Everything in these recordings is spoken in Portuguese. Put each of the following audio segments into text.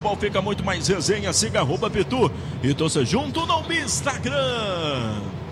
futebol fica muito mais resenha. Siga @Pitu e torça junto no Instagram.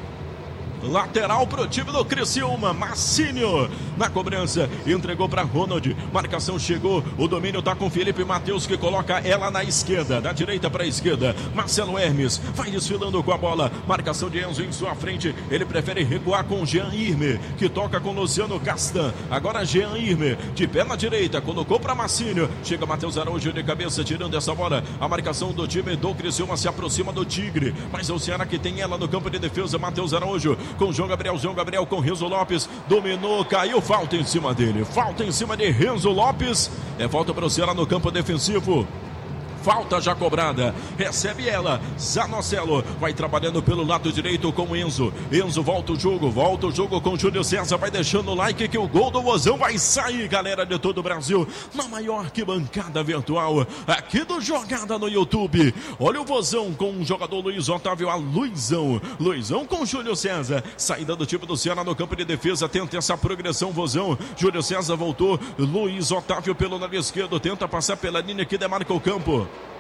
Lateral pro time do Criciúma, Marcinho na cobrança, entregou para Ronald, marcação chegou, o domínio tá com Felipe Matheus que coloca ela na esquerda, da direita para a esquerda, Marcelo Hermes vai desfilando com a bola, marcação de Enzo em sua frente, ele prefere recuar com Jean Irme, que toca com Luciano Castan, agora Jean Irme, de pé na direita, colocou para Marcinho, chega Matheus Araújo de cabeça, tirando essa bola, a marcação do time do Criciúma se aproxima do Tigre, mas é o Ceará que tem ela no campo de defesa, Matheus Araújo, com João Gabriel com Renzo Lopes, dominou, caiu, falta em cima dele, falta em cima de Renzo Lopes, é falta para o Ceará no campo defensivo. Falta já cobrada, recebe ela, Zanocelo, vai trabalhando pelo lado direito com Enzo, volta o jogo com Júlio César, vai deixando o like que o gol do Vozão vai sair, galera de todo o Brasil, na maior arquibancada virtual, aqui do Jogada no YouTube, olha o Vozão com o jogador Luiz Otávio, a Luizão com Júlio César, saída do time do Ceará no campo de defesa, tenta essa progressão, Vozão, Júlio César voltou, Luiz Otávio pelo lado esquerdo, tenta passar pela linha que demarca o campo.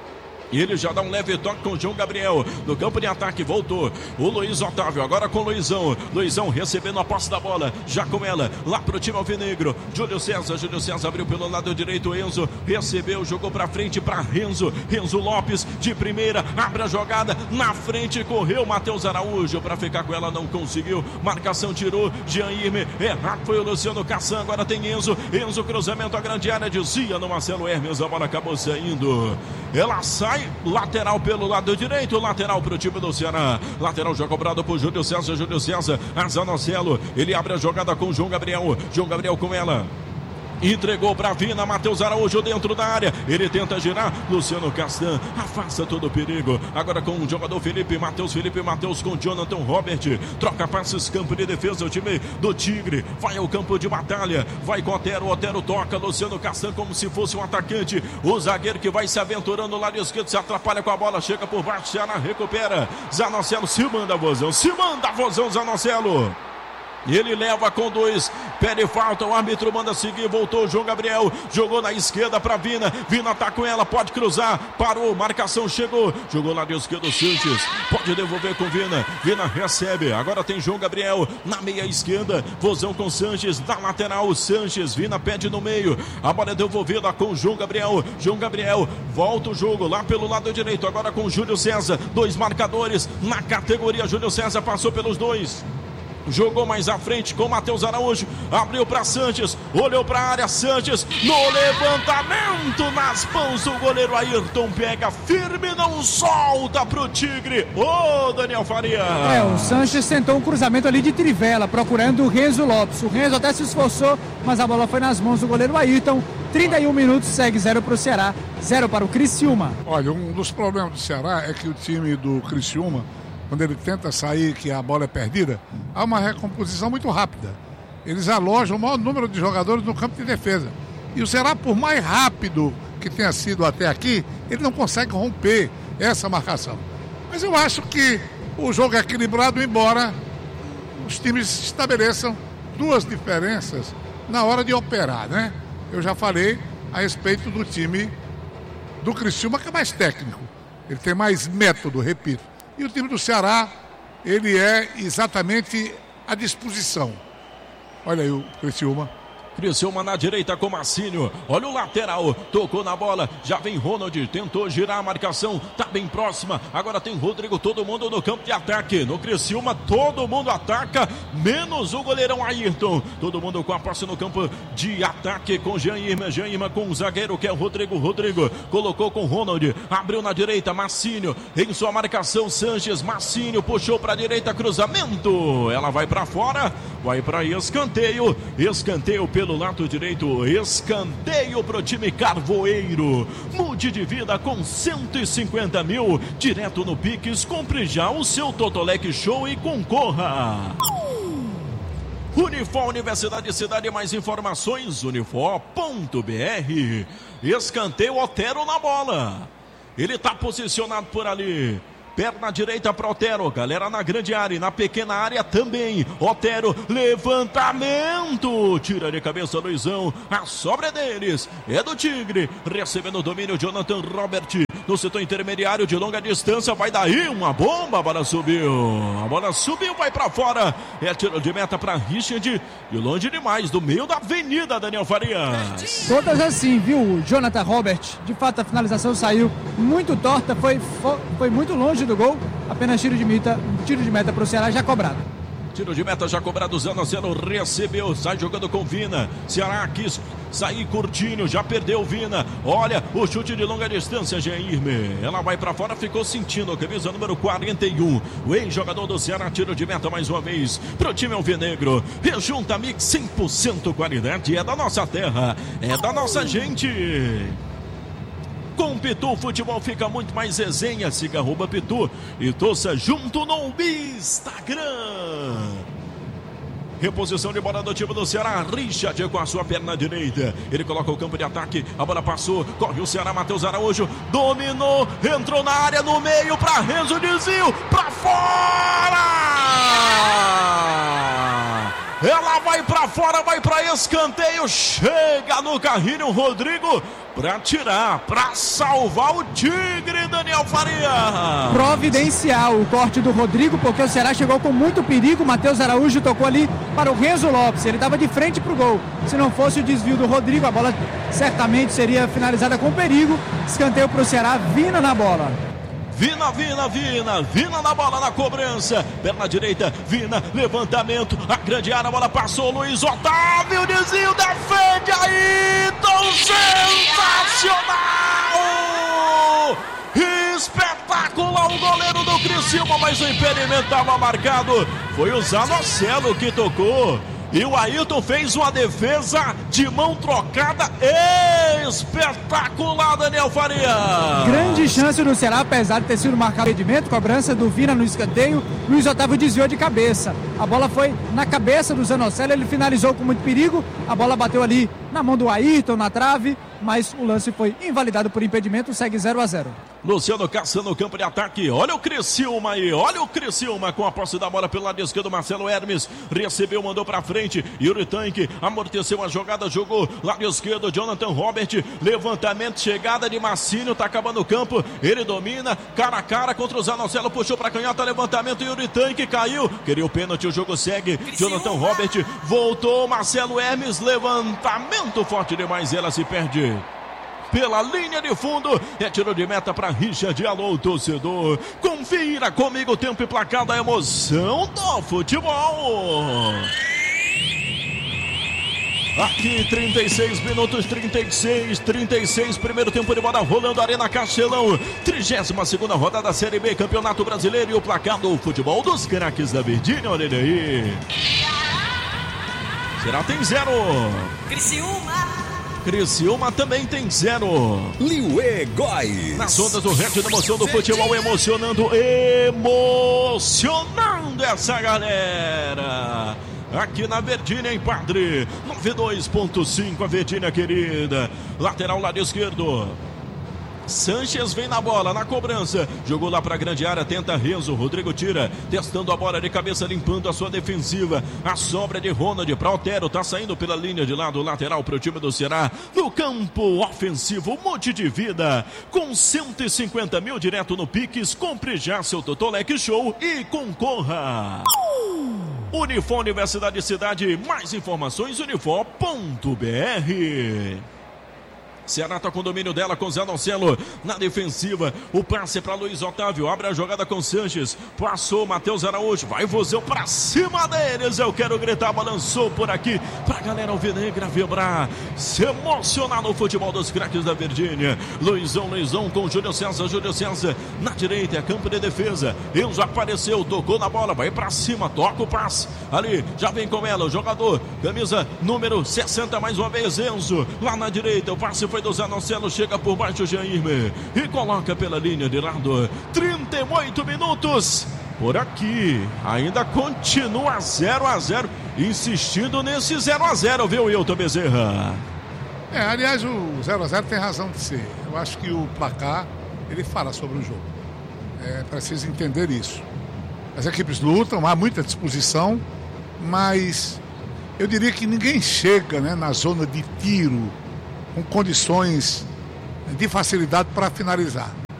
E ele já dá um leve toque com o João Gabriel. No campo de ataque, voltou o Luiz Otávio, agora com o Luizão. Luizão recebendo a posse da bola, já com ela, lá pro time alvinegro. Júlio César abriu pelo lado direito, Enzo recebeu, jogou pra frente pra Renzo Lopes, de primeira, abre a jogada, na frente, correu Matheus Araújo, pra ficar com ela, não conseguiu. Marcação tirou, Jean Irme, errado foi o Luciano Cassan, agora tem Enzo, cruzamento à grande área, desvia no Marcelo Hermes, a bola acabou saindo. Ela sai, lateral pelo lado direito, lateral para o time do Ceará, lateral já cobrado por Júlio César, Zanocelo, ele abre a jogada com João Gabriel com ela. Entregou para Vina, Matheus Araújo dentro da área, ele tenta girar, Luciano Castan afasta todo o perigo, agora com o jogador Felipe Matheus com Jonathan Robert, troca passes, campo de defesa, o time do Tigre vai ao campo de batalha, vai com Otero toca, Luciano Castan como se fosse um atacante, o zagueiro que vai se aventurando no lado esquerdo, se atrapalha com a bola, chega por baixo, Ceará recupera, Zanocelo se manda Vozão, Zanocelo. Ele leva com 2, pede falta, o árbitro manda seguir, voltou o João Gabriel, jogou na esquerda para Vina tá com ela, pode cruzar, parou, marcação chegou, jogou lá de esquerdo Sanches, pode devolver com Vina recebe, agora tem João Gabriel na meia esquerda, Vozão com Sanches, na lateral, Sanches, Vina pede no meio, a bola é devolvida com João Gabriel, volta o jogo lá pelo lado direito, agora com Júlio César, 2 marcadores na categoria, Júlio César passou pelos 2. Jogou mais à frente com Matheus Araújo, abriu para Sanches, olhou para a área, Sanches no levantamento nas mãos do goleiro Ayrton, pega firme, não solta pro Tigre, Daniel Faria. O Sanches tentou um cruzamento ali de trivela, procurando o Renzo Lopes, o Renzo até se esforçou, mas a bola foi nas mãos do goleiro Ayrton. 31 minutos, segue 0 para o Ceará, 0 para o Criciúma. Olha, um dos problemas do Ceará é que o time do Criciúma, quando ele tenta sair, que a bola é perdida, há uma recomposição muito rápida. Eles alojam o maior número de jogadores no campo de defesa. E o Ceará, por mais rápido que tenha sido até aqui, ele não consegue romper essa marcação. Mas eu acho que o jogo é equilibrado, embora os times estabeleçam 2 diferenças na hora de operar, né? Eu já falei a respeito do time do Criciúma, que é mais técnico. Ele tem mais método, repito. E o time do Ceará, ele é exatamente à disposição. Olha aí o Criciúma. Criciúma na direita com Marcinho, olha o lateral, tocou na bola, já vem Ronald, tentou girar a marcação, tá bem próxima, agora tem Rodrigo, todo mundo no campo de ataque, no Criciúma todo mundo ataca, menos o goleirão Ayrton, todo mundo com a posse no campo de ataque com Jean Irma com o zagueiro que é o Rodrigo, colocou com Ronald, abriu na direita, Marcinho, em sua marcação, Sanches, Marcinho, puxou pra direita, cruzamento, ela vai pra fora, vai pra escanteio pelo lado direito, escanteio pro time Carvoeiro. Mude de vida com 150 mil, direto no Pix, compre já o seu Totolec Show e concorra. Unifor, Universidade de Cidade, mais informações, unifor.br. Escanteio, Otero na bola. Ele tá posicionado por ali. Perna direita para Otero, galera na grande área, na pequena área também. Otero, levantamento, tira de cabeça Luizão, a sobra é deles, é do Tigre, recebendo o domínio Jonathan Robert, no setor intermediário de longa distância, vai daí uma bomba, a bola subiu, vai pra fora, é tiro de meta pra Richard, de longe demais, do meio da avenida, Daniel Farias. Todas assim, viu, Jonathan Robert? De fato, a finalização saiu muito torta, foi muito longe do gol, apenas tiro de meta pro Ceará já cobrado. Tiro de meta já cobrado, Zé Nocelo recebeu, sai jogando com Vina. Ceará quis sair curtinho, já perdeu Vina. Olha o chute de longa distância, Jairme. Ela vai pra fora, ficou sentindo. Camisa número 41. O ex-jogador do Ceará, tiro de meta mais uma vez pro time alvinegro. Rejunta Mix 100% qualidade, é da nossa terra, é da nossa gente. Com Pitu, o futebol fica muito mais resenha. Siga @Pitu e torça junto no Instagram. Reposição de bola do time do Ceará. Richard com a sua perna direita. Ele coloca o campo de ataque. A bola passou. Corre o Ceará. Matheus Araújo dominou. Entrou na área no meio para Renzo. Desvio para fora. Ela vai para fora, vai para escanteio. Chega no carrinho Rodrigo para tirar, para salvar o Tigre, Daniel Faria. Providencial o corte do Rodrigo, porque o Ceará chegou com muito perigo. Matheus Araújo tocou ali para o Renzo Lopes. Ele estava de frente para o gol. Se não fosse o desvio do Rodrigo, a bola certamente seria finalizada com perigo. Escanteio para o Ceará, Vina na bola. Vina na bola, na cobrança, perna direita, Vina, levantamento, a grande área, a bola passou, Luiz Otávio, desvio, defende aí, tão sensacional, espetacular o goleiro do Criciúma, mas o impedimento estava marcado, foi o Zanocelo que tocou. E o Ailton fez uma defesa de mão trocada espetacular, Daniel Faria. Grande chance do Ceará, apesar de ter sido marcado o impedimento, cobrança do Vina no escanteio, Luiz Otávio desviou de cabeça. A bola foi na cabeça do Zanocelo, ele finalizou com muito perigo, a bola bateu ali na mão do Ailton, na trave, mas o lance foi invalidado por impedimento, segue 0-0. Luciano caçando o campo de ataque, olha o Criciúma aí, olha o Criciúma com a posse da bola pelo lado esquerdo, Marcelo Hermes recebeu, mandou pra frente, Yuri Tanque amorteceu a jogada, jogou lado esquerdo, Jonathan Robert, levantamento, chegada de Marcínio, tá acabando o campo, ele domina, cara a cara contra o Zanocelo, puxou pra canhota, levantamento, Yuri Tanque caiu, queria o pênalti, o jogo segue, Jonathan Robert voltou, Marcelo Hermes, levantamento forte demais, ela se perde pela linha de fundo, é tiro de meta para Richard. Alô, torcedor, confira comigo o tempo e placar da emoção do futebol. Aqui 36 minutos, 36, primeiro tempo de bola rolando, Arena Castelão, 32ª rodada Série B, Campeonato Brasileiro, e o placar do futebol dos craques da Verdinha, olha ele aí. Será tem 0. Criciúma também tem 0. Liuê Góes. Nas ondas do Red da emoção do futebol, emocionando essa galera. Aqui na Verdinha, em Padre, 92.5, a Verdinha querida. Lateral lado esquerdo. Sanches vem na bola, na cobrança, jogou lá para a grande área, tenta Renzo, Rodrigo tira, testando a bola de cabeça, limpando a sua defensiva, a sobra de Ronald para Otero, tá saindo pela linha de lado lateral para o time do Ceará, no campo ofensivo, um monte de vida, com 150 mil direto no Pix, compre já seu Totolec Show e concorra. Unifor Universidade Cidade, mais informações unifor.br. Ceará tá com o domínio dela com Zé Nocelo na defensiva, o passe para Luiz Otávio, abre a jogada com Sanches, passou Matheus Araújo, vai Vozão pra cima deles, eu quero gritar, balançou por aqui pra galera alvinegra vibrar, se emocionar no futebol dos craques da Verdinha. Luizão com Júlio César na direita, é campo de defesa, Enzo apareceu, tocou na bola, vai pra cima, toca o passe, ali, já vem com ela, o jogador, camisa número 60 mais uma vez, Enzo, lá na direita, o passe foi do Zanocelo, chega por baixo o Jairme e coloca pela linha de lado. 38 minutos. Por aqui, ainda continua 0-0, insistindo nesse 0-0, viu, Wilton Bezerra? Aliás, o 0-0 tem razão de ser. Eu acho que o placar, ele fala sobre o jogo. É preciso entender isso. As equipes lutam, há muita disposição, mas eu diria que ninguém chega, né, na zona de tiro com condições de facilidade para finalizar.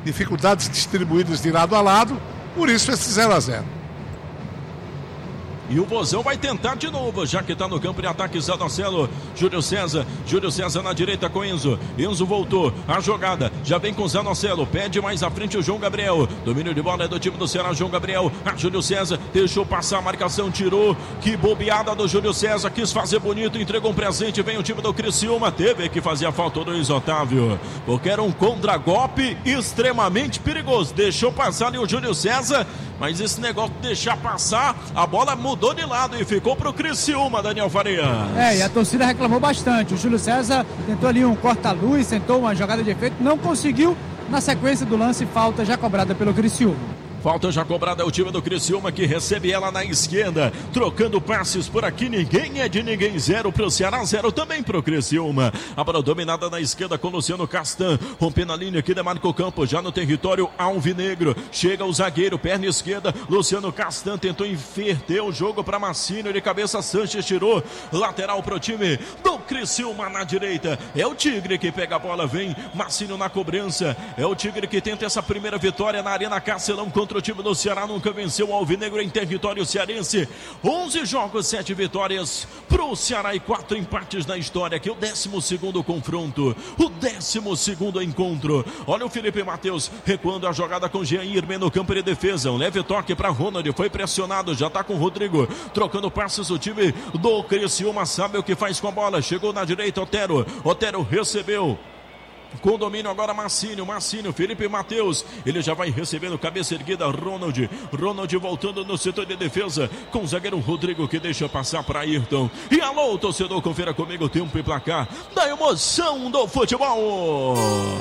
dificuldades distribuídas de lado a lado, por isso esse 0-0. E o Vozão vai tentar de novo, já que está no campo de ataque. Zanocelo, Júlio César na direita com Enzo. Enzo voltou, a jogada já vem com Zanocelo, pede mais à frente o João Gabriel. Domínio de bola é do time do Ceará, João Gabriel. A Júlio César deixou passar a marcação, tirou. Que bobeada do Júlio César, quis fazer bonito, entregou um presente. Vem o time do Criciúma, teve que fazer a falta do Luiz Otávio, porque era um contragolpe extremamente perigoso. Deixou passar ali o Júlio César, mas esse negócio de deixar passar, a bola mudou de lado e ficou pro Criciúma, Daniel Farias. E a torcida reclamou bastante. O Júlio César tentou ali um corta-luz, tentou uma jogada de efeito, não conseguiu. Na sequência do lance, falta já cobrada pelo Criciúma. Falta já cobrada é o time do Criciúma, que recebe ela na esquerda, trocando passes por aqui, ninguém é de ninguém, 0 pro Ceará, 0 também pro Criciúma. A bola dominada na esquerda com Luciano Castan, rompendo a linha aqui, demarca o campo, já no território alvinegro, chega o zagueiro, perna esquerda, Luciano Castan tentou inverter o jogo para Marcinho, de cabeça Sanches tirou, lateral pro time do Criciúma na direita, é o Tigre que pega a bola, vem Marcinho na cobrança, é o Tigre que tenta essa primeira vitória na Arena Castelão contra o time do Ceará, nunca venceu o alvinegro em território cearense. 11 jogos, 7 vitórias pro Ceará e 4 empates na história, que é o 12º confronto, o 12º encontro. Olha o Felipe Matheus recuando a jogada com Jean Irme no campo de defesa, um leve toque para Ronald, foi pressionado, já tá com o Rodrigo, trocando passes. O time do Criciúma sabe o que faz com a bola, chegou na direita Otero recebeu com domínio agora Marcinho, Felipe Matheus, ele já vai recebendo, cabeça erguida, Ronald voltando no setor de defesa, com o zagueiro Rodrigo, que deixa passar para Ayrton. E alô, torcedor, confira comigo o tempo e placar da emoção do futebol.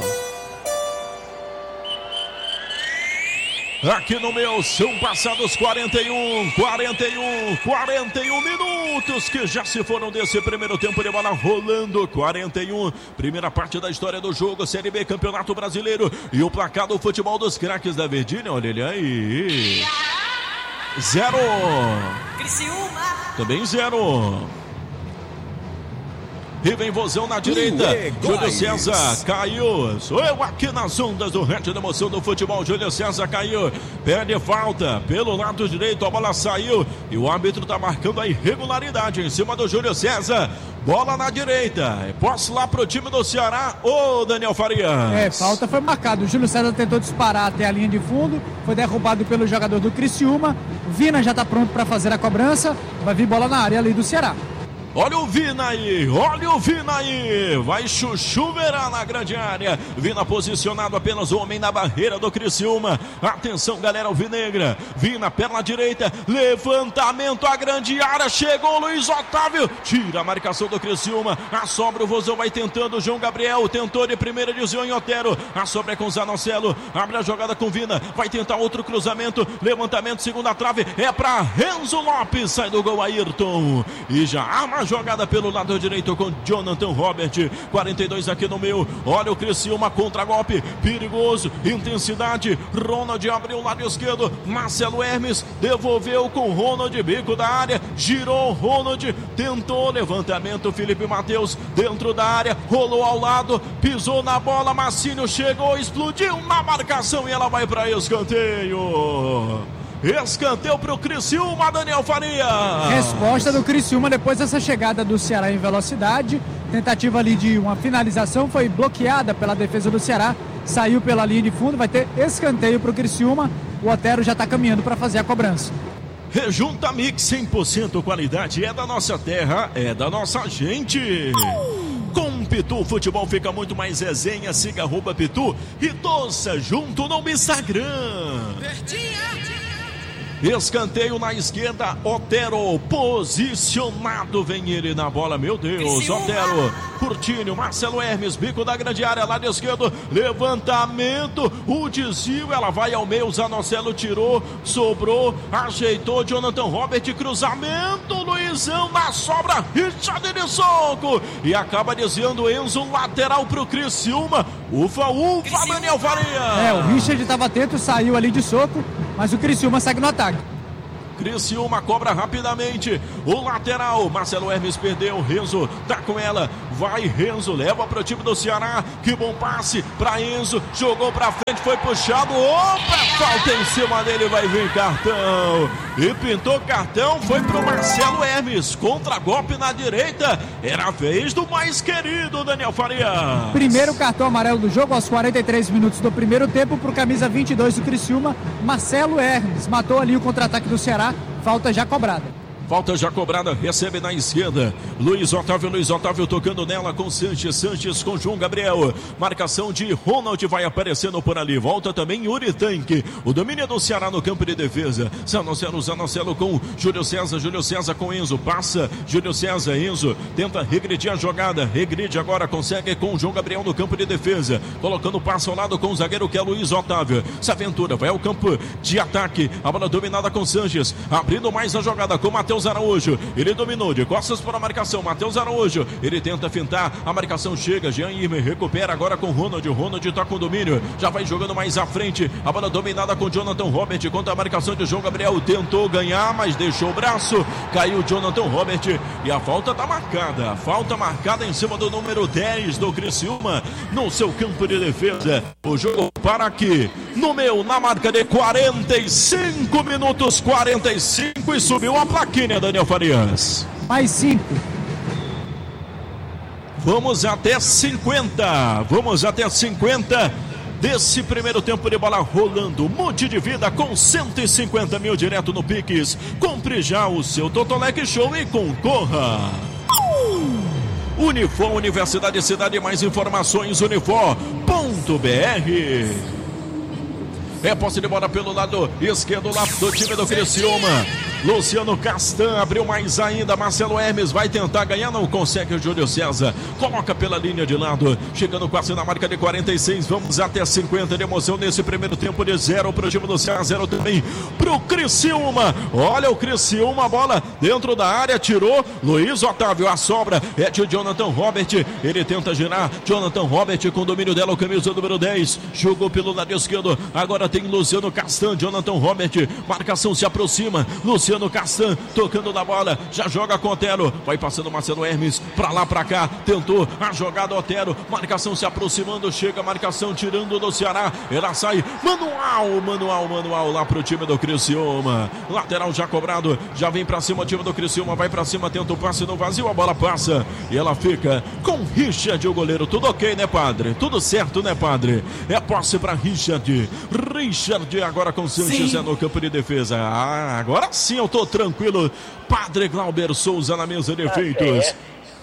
Aqui no meu, são passados 41 minutos que já se foram desse primeiro tempo de bola rolando. 41, primeira parte da história do jogo, Série B, Campeonato Brasileiro. E o placar do futebol dos craques da Verdinha, olha ele aí. 0. Criciúma. Também 0. E vem Vozão na direita, Júlio César caiu, sou eu aqui nas ondas do Rede da Emoção do Futebol. Júlio César caiu, perde falta pelo lado direito, a bola saiu e o árbitro está marcando a irregularidade em cima do Júlio César. Bola na direita, posse lá pro time do Ceará, ô Daniel Farias. Falta foi marcada, o Júlio César tentou disparar até a linha de fundo, foi derrubado pelo jogador do Criciúma. Vina já está pronto para fazer a cobrança, vai vir bola na área ali do Ceará. Olha o Vina aí, vai chuchuveirar na grande área, Vina posicionado, apenas o homem na barreira do Criciúma. Atenção galera alvinegra, Vina perna direita, levantamento à grande área, chegou Luiz Otávio, tira a marcação do Criciúma, a sobra o Vozão vai tentando, João Gabriel tentou de primeira, desviou em Otero, a sobra é com Zanocelo, abre a jogada com Vina, vai tentar outro cruzamento, levantamento, segunda trave, é para Renzo Lopes, sai do gol Ayrton, e já há uma jogada pelo lado direito com Jonathan Robert, 42 aqui no meio, olha o Criciúma, contra-golpe, perigoso, intensidade, Ronald abriu o lado esquerdo, Marcelo Hermes, devolveu com Ronald, bico da área, girou Ronald, tentou levantamento, Felipe Matheus, dentro da área, rolou ao lado, pisou na bola, Marcinho chegou, explodiu na marcação e ela vai para escanteio. Escanteio para o Criciúma, Daniel Faria. Resposta do Criciúma depois dessa chegada do Ceará em velocidade. Tentativa ali de uma finalização foi bloqueada pela defesa do Ceará. Saiu pela linha de fundo, vai ter escanteio para o Criciúma. O Otero já está caminhando para fazer a cobrança. Rejunta Mix, 100% qualidade, é da nossa terra, é da nossa gente. Com Pitu, futebol fica muito mais resenha. Siga @Pitu e torça junto no Instagram. Escanteio na esquerda, Otero posicionado, vem ele na bola, meu Deus, Otero, Curtinho, Marcelo Hermes, bico da grande área, lado esquerdo, levantamento, o desvio, ela vai ao meio, Zanocelo tirou, sobrou, ajeitou, Jonathan Robert, cruzamento, Luizão na sobra, Richard de soco, e acaba desviando Enzo, lateral pro Criciúma, ufa, Daniel Faria. O Richard estava atento, saiu ali de soco, mas o Criciúma segue no ataque. Criciúma cobra rapidamente. O lateral, Marcelo Hermes perdeu. Renzo tá com ela. Vai Renzo, leva para o time do Ceará. Que bom passe para Enzo. Jogou para frente, foi puxado. Opa, falta em cima dele, vai vir cartão. E pintou cartão, foi pro Marcelo Hermes. Contra-golpe na direita. Era a vez do mais querido Daniel Faria. Primeiro cartão amarelo do jogo aos 43 minutos do primeiro tempo pro camisa 22 do Criciúma, Marcelo Hermes. Matou ali o contra-ataque do Ceará. Falta já cobrada. Falta já cobrada, recebe na esquerda. Luiz Otávio tocando nela com Sanches com João Gabriel. Marcação de Ronald vai aparecendo por ali. Volta também Yuri Tanque. O domínio do Ceará no campo de defesa. Zanocelo com Júlio César com Enzo. Passa Júlio César, Enzo tenta regredir a jogada. Regride agora, consegue com João Gabriel no campo de defesa. Colocando o passo ao lado com o zagueiro que é Luiz Otávio. Se aventura, vai ao campo de ataque. A bola dominada com Sanches. Abrindo mais a jogada com Matheus Araújo, ele dominou de costas para a marcação, Matheus Araújo, ele tenta fintar, a marcação chega, Jean Irmer recupera agora com Ronald tá com domínio, já vai jogando mais à frente, a bola dominada com Jonathan Robert, contra a marcação de João Gabriel, tentou ganhar, mas deixou o braço, caiu Jonathan Robert, e a falta tá marcada, falta marcada em cima do número 10 do Criciúma, no seu campo de defesa, o jogo para aqui, na marca de 45 minutos, 45 e subiu a plaquinha, Daniel Farias. Mais 5. Vamos até 50 desse primeiro tempo de bola rolando. Monte de vida com 150 mil direto no Pix. Compre já o seu Totolec Show e concorra. Unifor, Universidade Cidade, mais informações unifor.br. É posse de bola pelo lado esquerdo lá do time do Criciúma. Luciano Castan abriu mais ainda. Marcelo Hermes vai tentar ganhar, não consegue. O Júlio César coloca pela linha de lado, chegando quase na marca de 46. Vamos até 50 de emoção nesse primeiro tempo de 0 para o time do Ceará, 0 também para o Criciúma. Olha o Criciúma, a bola dentro da área, tirou Luiz Otávio, a sobra é de Jonathan Robert, ele tenta girar, Jonathan Robert com domínio dela, o camisa número 10, jogou pelo lado esquerdo, agora tem Luciano Castan, Jonathan Robert, marcação se aproxima, Luciano Castan tocando na bola, já joga com Otero, vai passando Marcelo Hermes, pra lá pra cá, tentou a jogada Otero, marcação se aproximando, chega a marcação tirando do Ceará, ela sai, manual lá pro time do Criciúma, lateral já cobrado, já vem pra cima o time do Criciúma, vai pra cima, tenta o passe no vazio, a bola passa e ela fica com Richard, o goleiro. Tudo ok, né, padre? Tudo certo, né, padre? É posse pra Richard agora com Sanches, é no campo de defesa. Agora sim eu tô tranquilo. Padre Glauber Souza na mesa de efeitos.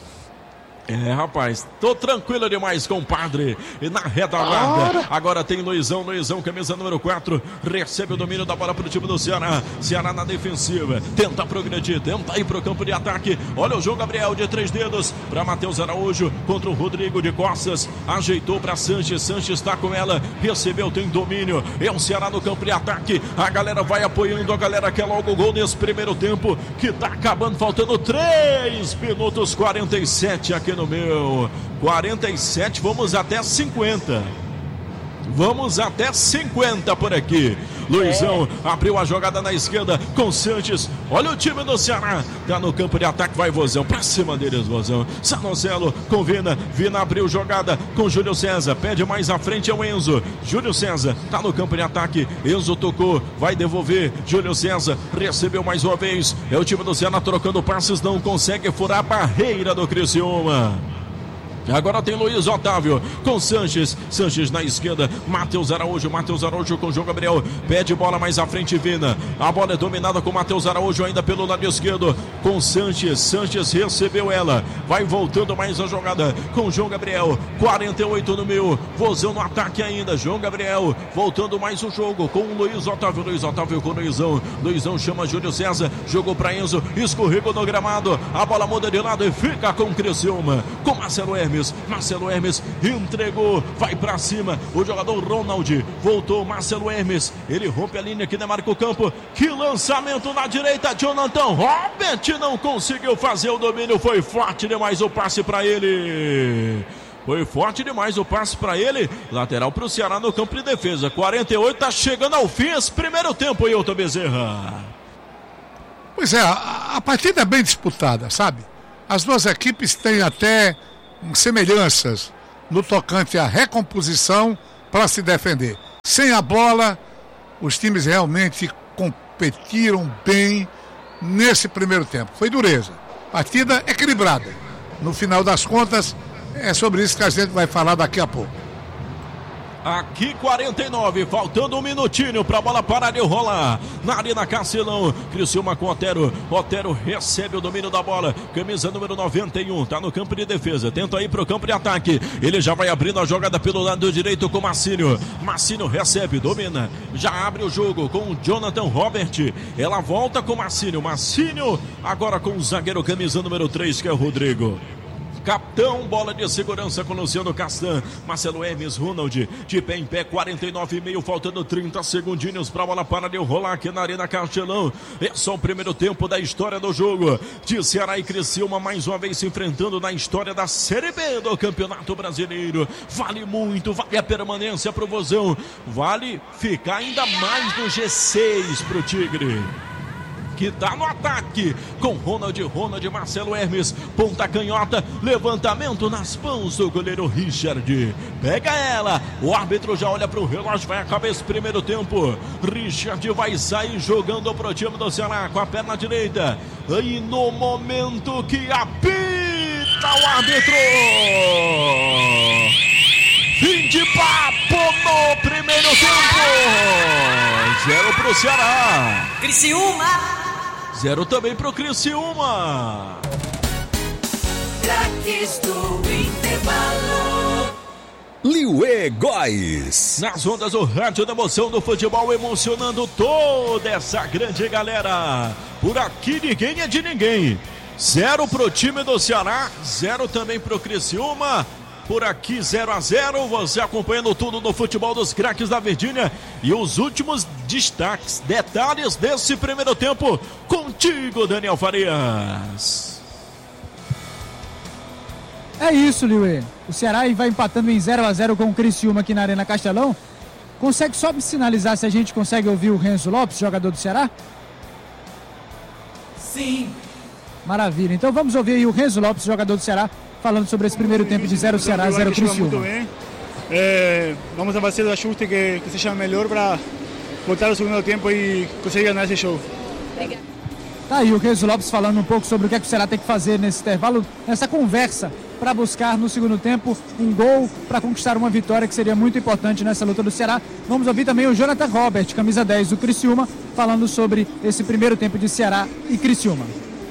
Rapaz, tô tranquilo demais com o padre. E na retaguarda, agora tem Luizão, camisa número 4, recebe o domínio da bola pro time do Ceará. Ceará na defensiva, tenta progredir, tenta ir pro campo de ataque. Olha o João Gabriel de 3 dedos para Matheus Araújo contra o Rodrigo de costas. Ajeitou para Sanches tá com ela, recebeu, tem domínio. É o Ceará no campo de ataque. A galera vai apoiando, a galera quer logo o gol nesse primeiro tempo que tá acabando, faltando 3 minutos 47 aqui no meu 47, vamos até 50. Vamos até 50 por aqui. Luizão abriu a jogada na esquerda com Sanches. Olha o time do Ceará. Tá no campo de ataque, vai Vozão. Pra cima deles, Vozão. Zanocelo com Vina. Vina abriu jogada com Júlio César. Pede mais à frente é o Enzo. Júlio César tá no campo de ataque. Enzo tocou, vai devolver. Júlio César recebeu mais uma vez. É o time do Ceará trocando passes. Não consegue furar a barreira do Criciúma. Agora tem Luiz Otávio com Sanches na esquerda, Matheus Araújo com João Gabriel, pede bola mais à frente, Vina, a bola é dominada com Matheus Araújo ainda pelo lado esquerdo, com Sanches recebeu ela, vai voltando mais a jogada com João Gabriel, 48 no meio, Vozão no ataque ainda, João Gabriel, voltando mais o jogo com o Luiz Otávio com Luizão chama Júlio César, jogou para Enzo, escorregou no gramado, a bola muda de lado e fica com Criciúma, com Marcelo Hermes entregou, vai pra cima o jogador Ronald, voltou Marcelo Hermes, ele rompe a linha que demarca o campo, que lançamento na direita, Jonathan Robert não conseguiu fazer o domínio, foi forte demais o passe pra ele, lateral pro Ceará no campo de defesa, 48, tá chegando ao fim esse primeiro tempo, Hilton Bezerra. Pois é, a partida é bem disputada, sabe? As duas equipes têm até semelhanças no tocante à recomposição para se defender. Sem a bola, os times realmente competiram bem nesse primeiro tempo. Foi dureza. Partida equilibrada. No final das contas, é sobre isso que a gente vai falar daqui a pouco. Aqui 49, faltando um minutinho pra bola parar de rolar. Na Arena Castelão, Criciúma com Otero. Otero recebe o domínio da bola. Camisa número 91, tá no campo de defesa. Tenta ir pro campo de ataque. Ele já vai abrindo a jogada pelo lado direito com Marcílio. Marcílio recebe, domina. Já abre o jogo com o Jonathan Robert. Ela volta com Marcílio. Marcílio agora com o zagueiro camisa número 3, que é o Rodrigo. Capitão, bola de segurança com Luciano Castan, Marcelo Hermes, Ronald, de pé em pé, 49,5, faltando 30 segundinhos para a bola parar de rolar aqui na Arena Castelão. É só o primeiro tempo da história do jogo, de Ceará e Criciúma, mais uma vez se enfrentando na história da Série B do Campeonato Brasileiro. Vale muito, vale a permanência pro Vozão, vale ficar ainda mais no G6 pro Tigre, que tá no ataque com Ronald, Marcelo Hermes, ponta canhota, levantamento nas mãos do goleiro Richard, pega ela, o árbitro já olha pro relógio, vai acabar esse primeiro tempo. Richard vai sair jogando pro time do Ceará com a perna direita, e no momento que apita o árbitro, fim de papo no primeiro tempo. 0 pro Ceará, Criciúma 0 também pro Criciúma. Craques do intervalo. Liuê Góes. Nas ondas do rádio da emoção do futebol, emocionando toda essa grande galera. Por aqui ninguém é de ninguém. 0 pro time do Ceará, 0 também pro Criciúma. Por aqui 0-0, você acompanhando tudo no futebol dos craques da Verdinha e os últimos destaques, detalhes desse primeiro tempo, contigo, Daniel Farias. É isso, Liuê. O Ceará vai empatando em 0-0 com o Criciúma aqui na Arena Castelão. Consegue só me sinalizar se a gente consegue ouvir o Renzo Lopes, jogador do Ceará? Sim. Maravilha, então vamos ouvir aí o Renzo Lopes, jogador do Ceará, falando sobre esse primeiro tempo de 0 Ceará, 0 Criciúma. Vamos a fazer o ajuste que seja melhor para voltar ao segundo tempo e conseguir ganhar esse jogo. Tá aí o Renzo Lopes falando um pouco sobre o que, o Ceará tem que fazer nesse intervalo, nessa conversa, para buscar no segundo tempo um gol para conquistar uma vitória que seria muito importante nessa luta do Ceará. Vamos ouvir também o Jonathan Robert, camisa 10 do Criciúma, falando sobre esse primeiro tempo de Ceará e Criciúma.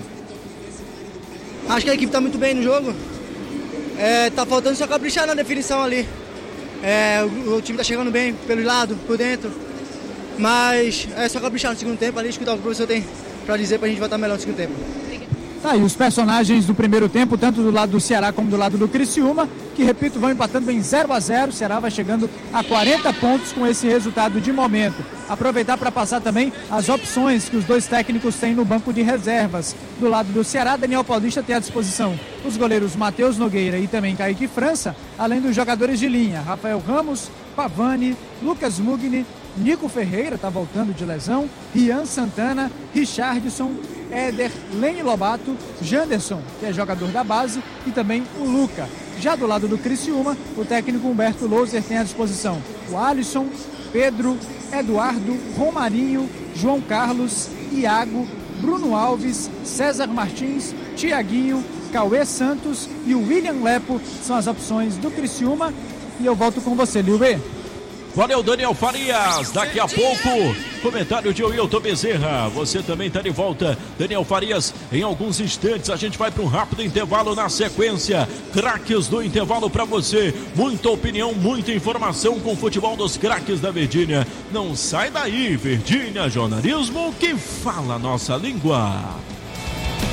Acho que a equipe está muito bem no jogo. Tá faltando só caprichar na definição ali. O time está chegando bem pelo lado, por dentro. Mas é só caprichar no segundo tempo ali, escutar o que o professor tem para dizer para a gente voltar melhor no segundo tempo. Tá aí os personagens do primeiro tempo, tanto do lado do Ceará como do lado do Criciúma, que, repito, vão empatando em 0-0. O Ceará vai chegando a 40 pontos com esse resultado de momento. Aproveitar para passar também as opções que os dois técnicos têm no banco de reservas. Do lado do Ceará, Daniel Paulista tem à disposição os goleiros Matheus Nogueira e também Kaique França, além dos jogadores de linha, Rafael Ramos, Pavani, Lucas Mugni, Nico Ferreira, está voltando de lesão, Rian Santana, Richardson, Éder, Lene Lobato, Janderson, que é jogador da base, e também o Luca. Já do lado do Criciúma, o técnico Humberto Louser tem à disposição o Alisson, Pedro, Eduardo, Romarinho, João Carlos, Iago, Bruno Alves, César Martins, Tiaguinho, Cauê Santos e o William Lepo são as opções do Criciúma. E eu volto com você, Liuê. Valeu, Daniel Farias. Daqui a pouco, comentário de Wilton Bezerra. Você também está de volta, Daniel Farias. Em alguns instantes a gente vai para um rápido intervalo. Na sequência, craques do intervalo para você. Muita opinião, muita informação com o futebol dos craques da Verdinha. Não sai daí, Verdinha, jornalismo que fala a nossa língua.